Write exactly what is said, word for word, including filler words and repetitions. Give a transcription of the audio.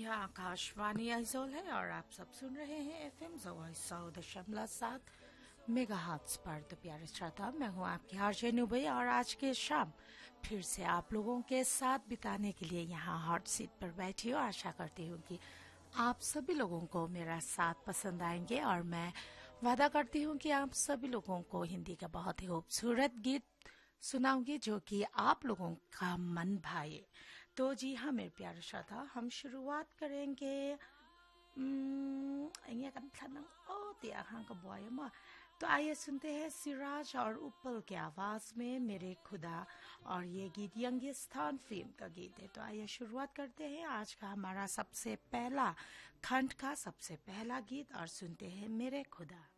यह आकाशवाणी आइजोल है और आप सब सुन रहे हैं एफ एम सौ दशमलव सात मेगा हर्ट्ज पर। तो प्यारे श्रोता, मैं हूँ आपकी आरजे नुबई और आज के शाम फिर से आप लोगों के साथ बिताने के लिए यहाँ हॉट सीट पर बैठी हूँ। आशा करती हूँ कि आप सभी लोगों को मेरा साथ पसंद आएंगे और मैं वादा करती हूँ कि आप सभी लोगों को हिंदी का बहुत ही खूबसूरत गीत सुनाऊंगी जो कि आप लोगों का मन भाए। तो जी हाँ मेरे प्यारे श्रोता, हम शुरुआत करेंगे ये तो आइए सुनते हैं सिराज और उपल के आवाज में मेरे खुदा। और ये गीत यंगिस्तान फिल्म का गीत है। तो आइए शुरुआत करते हैं आज का हमारा सबसे पहला खंड का सबसे पहला गीत और सुनते हैं मेरे खुदा।